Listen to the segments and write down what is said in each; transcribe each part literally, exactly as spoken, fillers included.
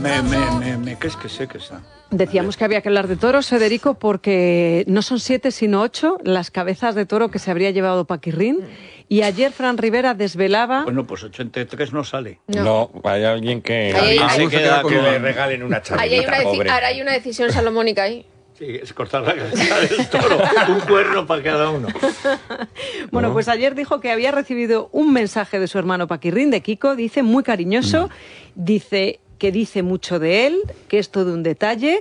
me, me, me, me, que es que sé que está. Decíamos que había que hablar de toros, Federico, porque no son siete sino ocho las cabezas de toro que se habría llevado Paquirrín. Y ayer Fran Rivera desvelaba... Bueno, pues ochenta y tres no sale. No, no hay alguien que, Ahí, alguien ahí, se queda que con le regalen una Ahí hay chabelita, una pobre. Ahora hay una decisión salomónica ahí. Sí, es cortar la cabeza del toro, un cuerno para cada uno. Bueno, ¿No? pues ayer dijo que había recibido un mensaje de su hermano Paquirrín, de Kiko, dice, muy cariñoso, dice que dice mucho de él, que es todo un detalle.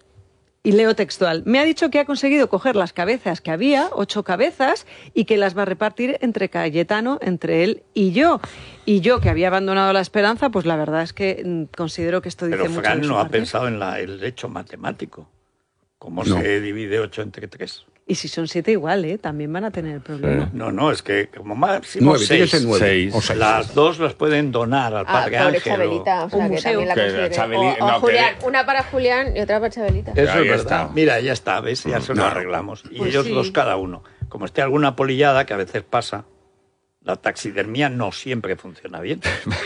Y leo textual. Me ha dicho que ha conseguido coger las cabezas que había, ocho cabezas, y que las va a repartir entre Cayetano, entre él y yo. Y yo, que había abandonado la esperanza, pues la verdad es que mm, considero que esto dice Pero mucho Fran de su no ha parte. pensado en la, el hecho matemático. ¿Cómo No. se divide ocho entre tres? Y si son siete igual, ¿eh? También van a tener el problema. No, no, es que como máximo Nueve, tiene que seis. ser nueve. Seis. O seis. Las dos las pueden donar al Ah, Padre pobre Ángel. o- Chabelita, o sea, un que museo. también la Que considere. Chabeli- O, o no, que- Julián, una para Julián y otra para Chabelita. Eso Ahí es verdad. está. Mira, ya está, ¿ves? Ya se lo No. arreglamos. Y Pues ellos sí. dos cada uno. Como esté alguna polillada, que a veces pasa, la taxidermía no siempre funciona bien.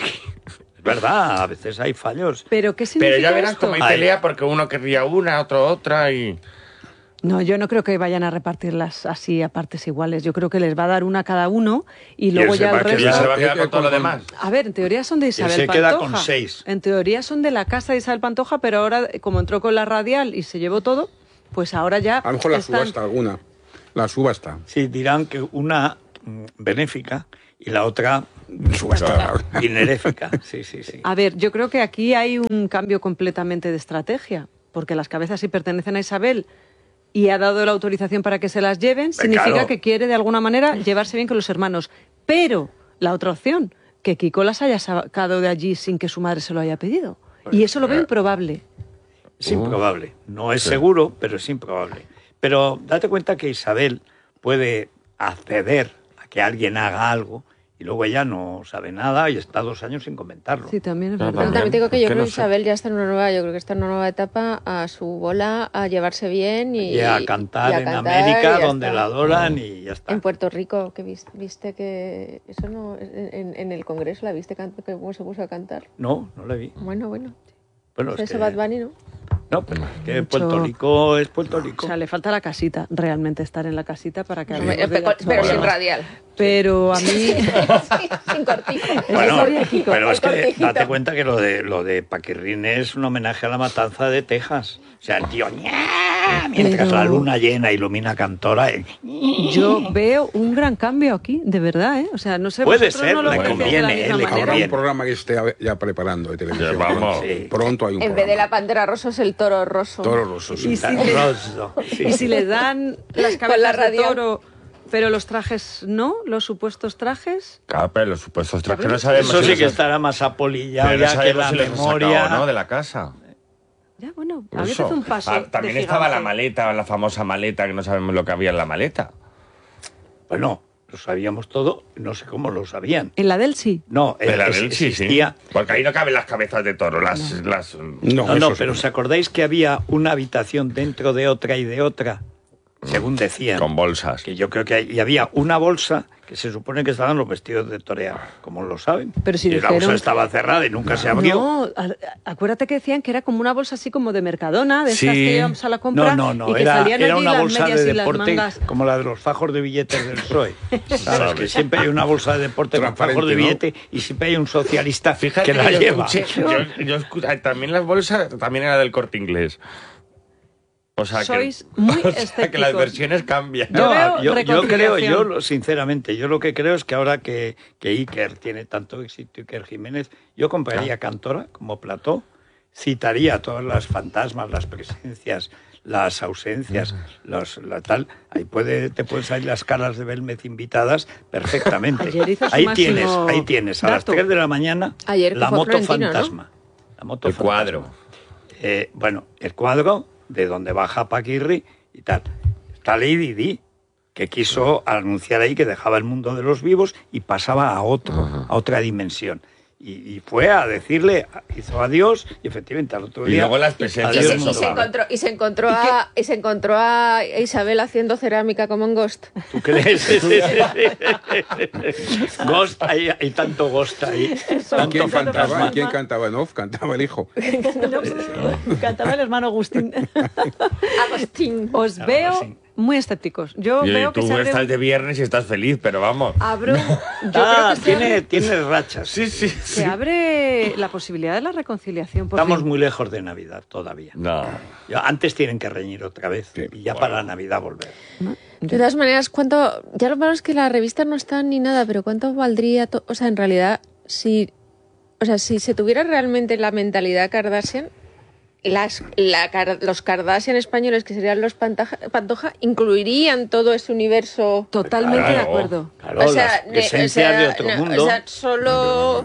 Es verdad, a veces hay fallos. ¿Pero qué significa Pero ya verás esto? cómo hay Ay. pelea porque uno querría una, otro otra y... No, yo no creo que vayan a repartirlas así a partes iguales. Yo creo que les va a dar una a cada uno y luego él se ya va el a quedar- resto... se va a quedar Tiene con que todo lo con- demás. A ver, en teoría son de Isabel se Pantoja. queda con seis. En teoría son de la casa de Isabel Pantoja, pero ahora, como entró con la radial y se llevó todo, pues ahora ya A lo mejor la están... subasta alguna. La subasta. Sí, dirán que una mm, benéfica y la otra Subasta. dineréfica. Sí, sí, sí. A ver, yo creo que aquí hay un cambio completamente de estrategia, porque las cabezas sí pertenecen a Isabel y ha dado la autorización para que se las lleven, significa claro. que quiere de alguna manera llevarse bien con los hermanos. Pero la otra opción, que Kiko las haya sacado de allí sin que su madre se lo haya pedido. Y eso lo veo improbable. Es improbable. No es seguro, pero es improbable. Pero date cuenta que Isabel puede acceder a que alguien haga algo y luego ella no sabe nada y está dos años sin comentarlo. Sí, también es Claro, verdad. Pero también te digo que Es yo que creo no que sé. Isabel ya está en una nueva, yo creo que está en una nueva etapa a su bola, a llevarse bien y, Y a cantar y a en cantar América, y ya donde está. la adoran y ya está. En Puerto Rico, que viste, viste que eso no en, en- en el Congreso la viste can- que cómo se puso a cantar. No, no le vi. Bueno, bueno. Bueno, Ese es que, Bad Bunny, ¿no? no, pero es que Mucho- Puerto Rico es Puerto O Rico. sea, le falta la casita, realmente estar en la casita para que hablemos Pero, de la pero sin actualidad. radial. Pero a mí... Sin cortijo. Bueno, sería Kiko. pero es El que cortijito. date cuenta que lo de lo de Paquirrín es un homenaje a la matanza de Texas. O sea, el tío, ¡ña! Mientras Pero- la luna llena ilumina Cantora. eh, Yo veo un gran cambio aquí, de verdad, ¿eh? O sea, no sé, Puede vosotros ser, no lo le veis de la conviene, misma eh, le manera. Habrá conviene. un programa que esté ya preparando de televisión. Ya, vamos. Sí. Pronto hay un En vez de la programa. pantera rosa es el toro roso. Toro Rosso, sí. Y si, le- Rosso, sí. y si le dan las Con la cabezas de radial. toro, pero los trajes no, los supuestos trajes... Claro, pero los supuestos trajes Ya no ves. sabemos Eso si sí los que ha- estará más apolillado pero no ya que sabemos la si los ha memoria. sacado, ¿no? De la casa. Ya, bueno, Por había que eso. hacer un paso Ah, de también gigante. estaba la maleta, la famosa maleta, que no sabemos lo que había en la maleta. Bueno, lo sabíamos todo, no sé cómo lo sabían. En la del sí. No, De eh, la es- del sí, sí. existía. Porque ahí no caben las cabezas de toro, las... las No, No, no, eso pero sí. ¿os acordáis que había una habitación dentro de otra y de otra? Según decían. con bolsas. Que yo creo que hay- y había una bolsa que se supone que estaban los vestidos de torear, como lo saben. Pero si y la dijeron- bolsa estaba cerrada y nunca se abrió. No, a- acuérdate que decían que era como una bolsa así como de Mercadona, de Sí. estas que íbamos a la compra, No, no, no, y que era, salían era allí una las bolsa medias de y las deporte mangas. como la de los fajos de billetes del P S O E. Sabes que siempre hay una bolsa de deporte con Transparente, fajos de ¿no? billete y siempre hay un socialista Fíjate que la yo lleva. escuché- yo- yo escu- ah, también las bolsas también era del Corte Inglés. O sea, Sois que, muy o sea, que escépticos. las versiones cambian. Yo No, veo yo, yo creo, reconciliación. yo lo- sinceramente, yo lo que creo es que ahora que, que Iker tiene tanto éxito, Iker Jiménez, yo compraría Cantora como plató, citaría todas las fantasmas, las presencias, las ausencias, los, la tal, ahí puede, te pueden salir las caras de Belmez invitadas perfectamente. Ayer hizo su Ahí máximo tienes, ahí tienes, a las dato. tres de la mañana, Ayer que la fue moto Florentino, ¿no? fantasma. La moto El fantasma. cuadro. Eh, bueno, el cuadro de donde baja Paquirri y tal. Está Lady Di, que quiso anunciar ahí que dejaba el mundo de los vivos y pasaba a otro, a otra dimensión. Y, y fue a decirle, hizo adiós y efectivamente al otro Y día... luego las presencias adiós, del Y mundo. se sofá. encontró, y se encontró a, y se encontró a Isabel haciendo cerámica como en Ghost. ¿Tú crees? Ghost, hay, hay tanto Ghost ahí. ¿Y tanto quién cantaba? fantasma. ¿Y quién cantaba en off? Cantaba el hijo. Cantaba el hermano Agustín. Agustín. Os Claro, veo sí. muy escépticos. Yo Y veo que tú se abre, estás de viernes y estás feliz, pero vamos. abro- yo Ah, creo que se tiene, abre, tiene rachas. Sí, sí, se abre la posibilidad de la reconciliación. Por Estamos fin. muy lejos de Navidad todavía. No. Ya, antes tienen que reñir otra vez Sí. y ya para Navidad volver. De todas maneras, ¿cuánto? Ya lo malo es que las revistas no están ni nada, pero ¿cuánto valdría? to- O sea, en realidad, si, o sea, si se tuviera realmente la mentalidad Kardashian, las, la, Kar- los Kardashian españoles, que serían los Pantaja- Pantoja, incluirían todo ese universo. Totalmente de Claro. acuerdo. Claro, o sea, las ne- o esencias sea, de otro no, mundo. O sea, solo,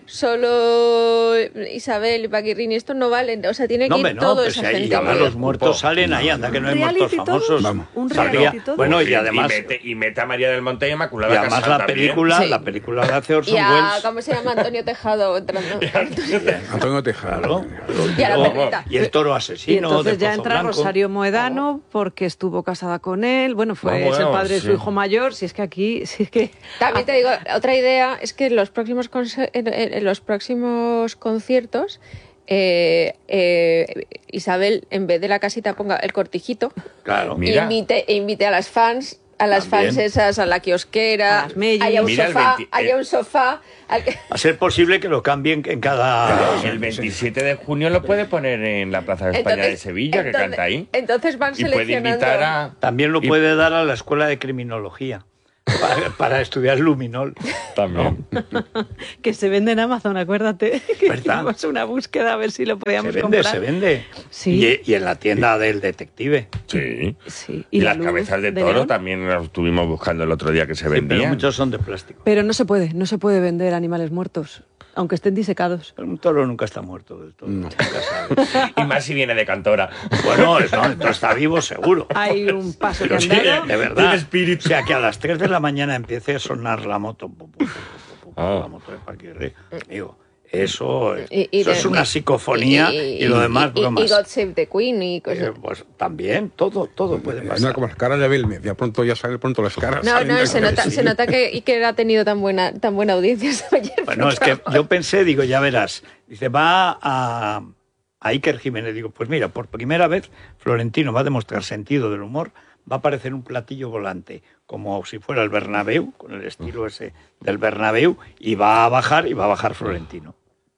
solo Isabel y Paquirrín, esto no valen. O sea, tiene No, que ir hombre, no, toda pues esa ahí gente. además tío. los muertos salen ahí, anda que no hay reality muertos todo. famosos. Vamos. Un Sabría- reality todo. Bueno, y además, Y mete, y mete a María del Monte y a y Inmaculada además Casal la también. película, Sí. la película de hace Orson Y a, Welles. ¿cómo se llama? Antonio Tejado entrando. Antonio Tejado. Claro. Y a la Luego- perrita. y el toro Y asesino entonces de ya Pozo entra Blanco. Rosario Moedano porque estuvo casada con él. Bueno, fue Ah, es el bueno, padre de su sí. hijo mayor. Si es que aquí, si es que También te digo, otra idea es que en los próximos, conse- en, en- en los próximos conciertos eh, eh, Isabel, en vez de la casita, ponga el cortijito Claro. e Mira. invite, e invite a las fans, a las También. fans esas, a la kiosquera, A las Mellis. haya un Mira el sofá, veinti- haya eh. un sofá. al que- A ser posible que lo cambien en cada... El veintisiete de junio lo puede poner en la Plaza de España de Entonces- Sevilla, que entonces- canta ahí. Entonces van Y puede seleccionando. invitar a... También lo y- puede dar a la escuela de criminología para, para estudiar luminol. También. que se vende en Amazon, acuérdate. Que ¿Verdad? hicimos una búsqueda a ver si lo Se podíamos vende, comprar. se vende. Sí. Y, y en la tienda del detective. Sí. Sí. Y, la las luz cabezas de de toro león. también las estuvimos buscando el otro día que se Sí, pero vendían. muchos son de plástico. Pero no se puede, no se puede vender animales muertos, aunque estén disecados. Pero un toro nunca está muerto del todo. Nunca sabe. Y más si viene de Cantora. Bueno, no, entonces está vivo seguro. Hay un paso que Pero han sí, dado. de verdad. Tiene espíritu. O sea, que a las tres de la mañana empiece a sonar la moto. pu, pu, pu, pu, pu, pu, Ah. La moto de Paquirri. Amigo, eso, es- Y- y eso de- es una psicofonía y, lo demás y- y- bromas. Y God Save the Queen y cosas. Eh, pues también, todo, todo puede No, pasar. como las caras de Belmez. Ya pronto ya salen pronto las caras. No, salen no, de- se nota, se nota que Iker ha tenido tan buena, tan buena audiencia hasta ayer. Bueno, es que yo pensé, digo, ya verás. Dice, va a, a Iker Jiménez. Digo, pues mira, por primera vez Florentino va a demostrar sentido del humor. Va a aparecer un platillo volante, como si fuera el Bernabéu, con el estilo ese del Bernabéu, y va a bajar, y va a bajar Florentino.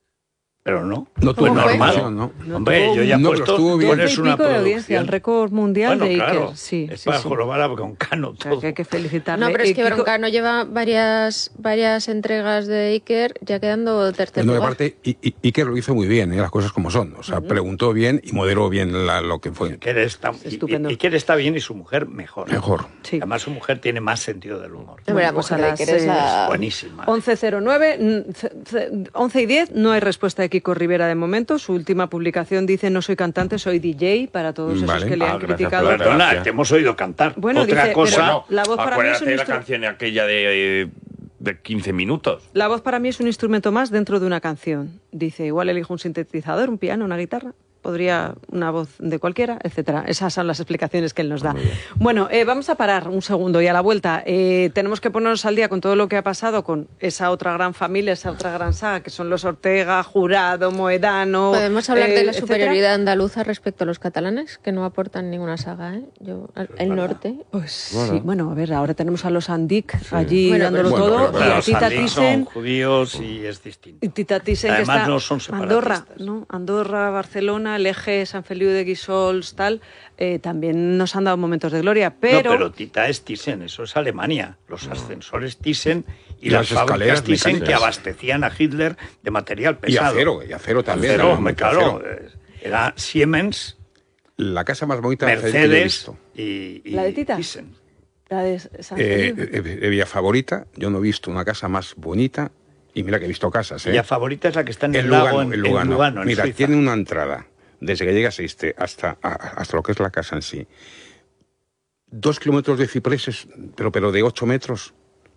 Pero no, No pues tuvo normal. reacción, ¿no? No Hombre, tuvo- yo ya he no, pero puesto, estuvo bien. pones Doce y una pico de audiencia, producción. el récord mundial Bueno, de Iker. claro, Sí, es sí, para sí. jorobar a Broncano O sea, todo. que hay que felicitarle. No, pero es Eh, que Kiko- Broncano lleva varias, varias entregas de Iker ya quedando tercer No, y lugar. aparte, I- I- Iker lo hizo muy bien, ¿eh? Las cosas como son. O sea, preguntó bien y moderó bien la- lo que fue. Iker está, y- estupendo. y- Iker está bien y su mujer mejor. Mejor. Sí. Además, su mujer tiene más sentido del humor. Hombre, la Bueno, pues mujer a de las, Iker es eh, la... Buenísima. once cero nueve, mm, ce- ce- once y diez, no hay respuesta de Kiko Rivera de momento. Su última publicación dice: no soy cantante, soy D J, para todos esos Vale. que le Ah, han gracias, criticado. Flor. Perdona, Gracias. te hemos oído cantar. Bueno, Otra dice, cosa. pero no, la voz para mí es Acuérdate un de la instru- canción aquella de, de quince minutos. La voz para mí es un instrumento más dentro de una canción. Dice, igual elijo un sintetizador, un piano, una guitarra. Podría una voz de cualquiera, etcétera. Esas son las explicaciones que él nos da. Bueno, eh, vamos a parar un segundo y a la vuelta eh, tenemos que ponernos al día con todo lo que ha pasado con esa otra gran familia, esa otra gran saga, que son los Ortega, Jurado, Moedano. Podemos hablar eh, de la etcétera. superioridad andaluza respecto a los catalanes, que no aportan ninguna saga, ¿eh? Yo, al- el norte. Pues sí, bueno, a ver, ahora tenemos a los Andic allí Bueno, dándolo pero- todo. bueno, pero y a Los Tita Andic son Thyssen. judíos y es distinto. Y Tita Thyssen, que Además, está no son Andorra, separatistas. ¿no? Andorra, Barcelona, el eje San Feliu de Guíxols, tal, eh, también nos han dado momentos de gloria, pero, No, pero Tita es Thyssen, eso es Alemania. Los ascensores Thyssen y, Y las, las fábricas escaleras Thyssen que mecánicas. abastecían a Hitler de material Y pesado. acero, y acero también. Acero, también, me claro. acero. eh, Era Siemens, La casa más bonita de acero que yo he Mercedes visto. y, y ¿La de Tita? Thyssen. la de San Eh, Feliu. eh, eh, Villa Favorita, yo no he visto una casa más bonita. Y mira que he visto casas, ¿eh? Y la favorita es la que está en el En lago, Lugano, en, en en Lugano. Lugano, en Mira, Suiza. tiene una entrada, desde que llegas a este hasta, a- hasta lo que es la casa en sí. Dos kilómetros de cipreses, pero, pero de ocho metros.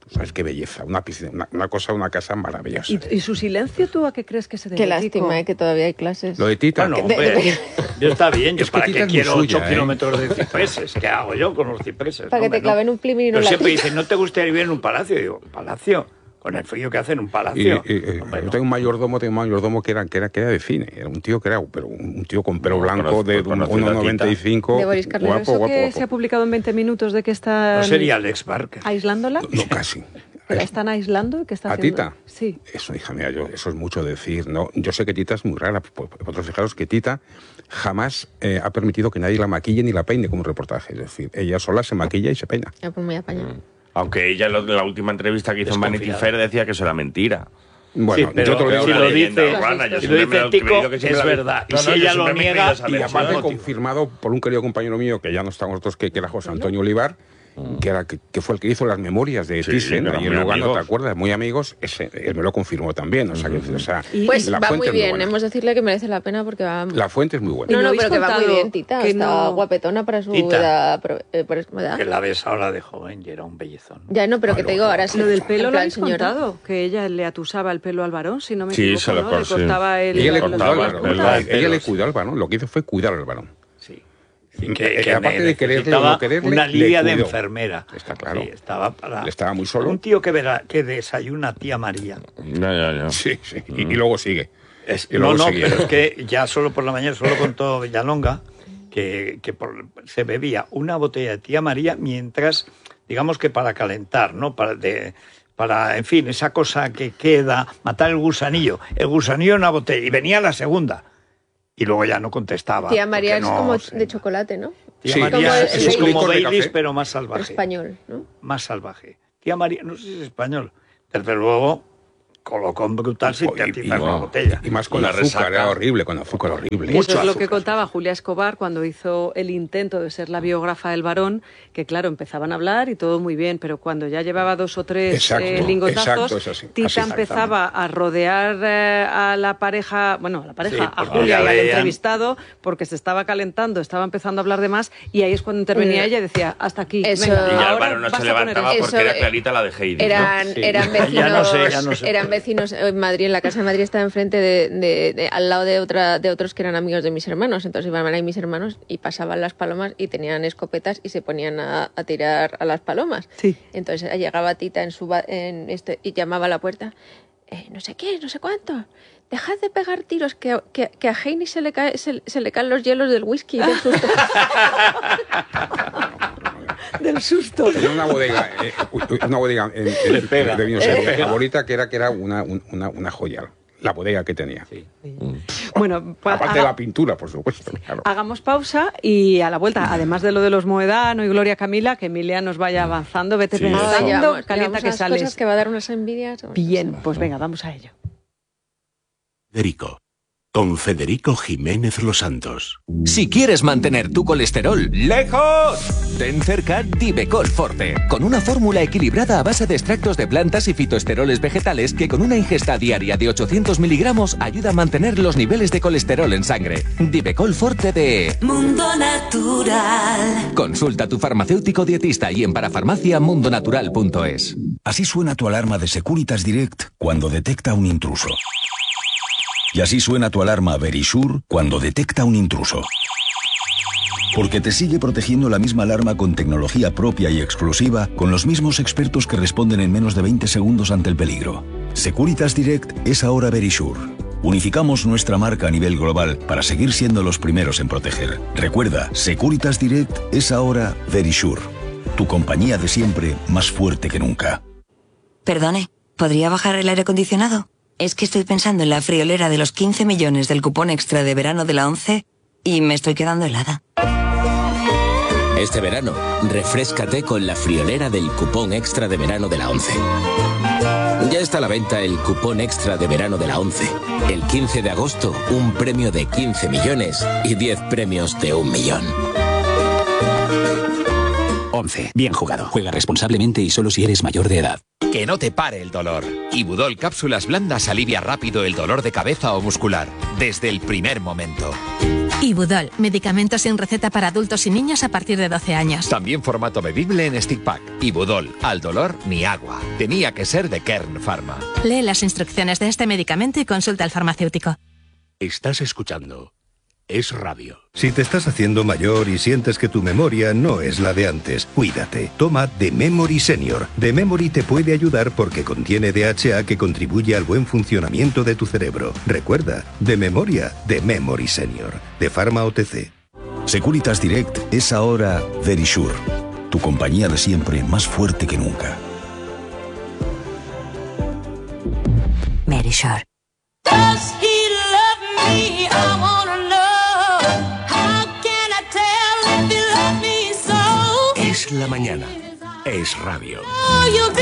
¿Sabes qué belleza? Una piscina, una, una cosa, una casa maravillosa. ¿Y, ¿Y su silencio tú a qué crees que se debe? Qué lástima, Kiko? ¿eh? Que todavía hay clases. Lo de Tita. Bueno, que- hombre, yo está bien, yo Es que para Tita qué es muy quiero ocho suya, ¿eh? kilómetros de cipreses, ¿qué hago yo con los cipreses? Para que Hombre, te claven un plimín y no Pero la siempre tira. dicen, ¿no te gustaría vivir en un palacio? Y digo, ¿palacio? Con el frío que hace en un Y, palacio. y- y- Hombre, yo no. tengo un mayordomo, tengo un mayordomo que era, que era, que era de cine. Era un tío que era, pero un, un tío con pelo No, blanco conozco- de conozco uno a Tita. noventa y cinco. De Boris Karloff. Guapo, Eso guapo, que guapo. se ha publicado en veinte minutos de que está No sería Alex Barker. aislándola. No, casi. ¿Que la están aislando? ¿Qué está ¿A haciendo? Tita? Sí. Eso, hija mía, yo, eso es mucho decir. No, yo sé que Tita es muy rara. por- por- Vosotros fijaros que Tita jamás eh, ha permitido que nadie la maquille ni la peine como un reportaje. Es decir, ella sola se maquilla y se peina. Ah, pues muy apañado. Aunque ella en la última entrevista que hizo en Vanity Desconfiada. Fair decía que eso era mentira. Bueno, Sí, pero yo te lo digo. si una lo leyenda dice, urbana, yo si lo siempre dice me el he Tico, creído que siempre es la- verdad. Y No, si no, yo ella lo siempre me he niega, creído esa Y versión. aparte no, tío. confirmado por un querido compañero mío, que ya no está con nosotros, que, que era José Antonio Olivar, que, era, que, que fue el que hizo las memorias de Sí, Thyssen, que eran ahí en muy Lugano, amigos. ¿te acuerdas? Muy amigos, ese, él me lo confirmó también. O sea, que, o sea, Pues la va fuente muy es bien, buena. hemos de decirle que merece la pena porque va... La fuente es muy buena. ¿Y No, no no, habéis pero que va muy contado bien, Tita. que Está no- guapetona para su Tita. edad. Pro- eh, por su edad. Que la ves ahora de joven y era un bellezón. Ya no, pero que Bueno, te digo, ahora sí. Lo del en pelo lo plan habéis señora. contado, que ella le atusaba el pelo al varón, si no me Sí, equivoco, se lo ¿no? Le sí. cortaba el... Ella le los cuidó al cortaba pelos. el varón. pelo. Ella, ella le pelos. cuidó al varón. Lo que hizo fue cuidar al varón. Sí. Sí, Eh, que, eh, que aparte de quererle o necesitaba no quererle, una le lidia de cuidó. enfermera. Está claro. Sí, estaba para... Él estaba muy solo. Un tío que, verá, que desayuna tía María. Ya, ya, ya. Sí, sí. Y, y luego sigue. Es- Y no, luego no, seguía. pero es que ya solo por la mañana, solo contó Villalonga, que, que por- se bebía una botella de tía María mientras, digamos que para calentar, ¿no? Para, de, para, en fin, esa cosa que queda, matar el gusanillo. El gusanillo en una botella. Y venía la segunda. Y luego ya no contestaba. Tía María porque es no como sé. de chocolate, ¿no? Tía Sí, María como es, el es licor como de Baileys, café. pero más Pero salvaje. español, ¿no? Más salvaje. Tía María, no sé si es español. Desde luego, colocón brutal Y- sintetizar y- la botella. Y más con Y la azúcar, resaca. era horrible, con azúcar horrible. Y eso Mucho es lo que azúcar. contaba Julia Escobar cuando hizo el intento de ser la biógrafa del varón, que claro, empezaban a hablar y todo muy bien, pero cuando ya llevaba dos o tres Exacto, eh, lingotazos, exacto, es así, Tita así, empezaba a rodear eh, a la pareja, bueno, a la pareja, Sí, a porque Julia ya y al veían- entrevistado, porque se estaba calentando, estaba empezando a hablar de más, y ahí es cuando intervenía Eh, ella y decía, hasta aquí, eso- venga, Y ya ahora Álvaro no vas se a poner levantaba esto". porque Eso, era eh, clarita la de Heidi. ¿no? Eran, Sí. eran Ya vecinos, no sé, ya no sé. eran vecinos en Madrid, en la casa de Madrid estaba enfrente de, de- de- al lado de otra de otros que eran amigos de mis hermanos. Entonces iban ahí mis hermanos y pasaban las palomas y tenían escopetas y se ponían a, a tirar a las palomas. Sí. Entonces llegaba Tita en su ba- en este, y llamaba a la puerta. "Eh, no sé qué, no sé cuánto. Dejad de pegar tiros, que, que, que a Heini se le, cae, se, se le caen los hielos del whisky. Del susto". Del susto. Tenía una bodega, eh, una bodega en, en- pega, de vinos le eh, pega. favorita que era que era una, un- una, una joya, la bodega que tenía. Bueno, pues, Aparte de haga- la pintura, por supuesto. Claro. hagamos pausa y a la vuelta, además de lo de los Moedano y Gloria Camila, que Emilia nos vaya avanzando, vete Sí. Ah, pensando, llevamos- calienta llevamos que unas sales. cosas que va a dar unas envidias. Bien, pues venga, vamos a ello. Federico, con Federico Jiménez Los Santos. Si quieres mantener tu colesterol lejos, ten cerca Divecol Forte, con una fórmula equilibrada a base de extractos de plantas y fitoesteroles vegetales que con una ingesta diaria de ochocientos miligramos ayuda a mantener los niveles de colesterol en sangre. Divecol Forte de Mundo Natural. Consulta a tu farmacéutico dietista y en parafarmacia mundonatural punto es. Así suena tu alarma de Securitas Direct cuando detecta un intruso. Y así suena tu alarma Verisure cuando detecta un intruso. Porque te sigue protegiendo la misma alarma con tecnología propia y exclusiva, con los mismos expertos que responden en menos de veinte segundos ante el peligro. Securitas Direct es ahora Verisure. Unificamos nuestra marca a nivel global para seguir siendo los primeros en proteger. Recuerda, Securitas Direct es ahora Verisure. Tu compañía de siempre más fuerte que nunca. Perdone, ¿podría bajar el aire acondicionado? Es que estoy pensando en la friolera de los quince millones del cupón extra de verano de la ONCE y me estoy quedando helada. Este verano, refréscate con la friolera del cupón extra de verano de la ONCE. Ya está a la venta el cupón extra de verano de la ONCE. El quince de agosto, un premio de quince millones y diez premios de un millón. once. Bien jugado. Juega responsablemente y solo si eres mayor de edad. Que no te pare el dolor. Ibudol Cápsulas Blandas alivia rápido el dolor de cabeza o muscular, desde el primer momento. Ibudol, medicamento sin receta para adultos y niños a partir de doce años. También formato bebible en stick pack. Ibudol, al dolor ni agua. Tenía que ser de Kern Pharma. Lee las instrucciones de este medicamento y consulta al farmacéutico. Estás escuchando Es Radio. Si te estás haciendo mayor y sientes que tu memoria no es la de antes, cuídate. Toma The Memory Senior. The Memory te puede ayudar porque contiene D H A que contribuye al buen funcionamiento de tu cerebro. Recuerda, de memoria, The Memory Senior. De Pharma O T C. Securitas Direct es ahora Verisure. Tu compañía de siempre más fuerte que nunca. Verisure. Es la mañana. Es Radio.